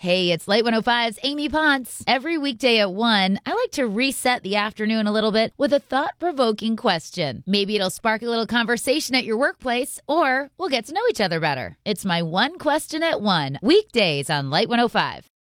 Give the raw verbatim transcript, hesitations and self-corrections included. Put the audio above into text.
Hey, it's Light one oh five's Amy Potts. Every weekday at one, I like to reset the afternoon a little bit with a thought-provoking question. Maybe it'll spark a little conversation at your workplace, or we'll get to know each other better. It's my one question at one, weekdays on Light one oh five.